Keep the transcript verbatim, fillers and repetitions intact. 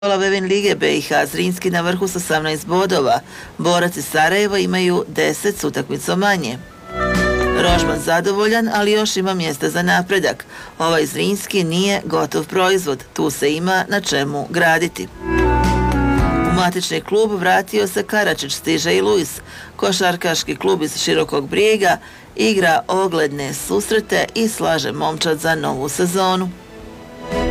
Vevin Lige B i H Zrinski na vrhu s osamnaest bodova. Borac iz Sarajeva imaju deset s utakmicom manje. Rožman zadovoljan, ali još ima mjesta za napredak. Ovaj Zrinski nije gotov proizvod, tu se ima na čemu graditi. U matični klub vratio se Karačić, stiže i Luis. Košarkaški klub iz Širokog Brijega igra ogledne susrete i slaže momčad za novu sezonu.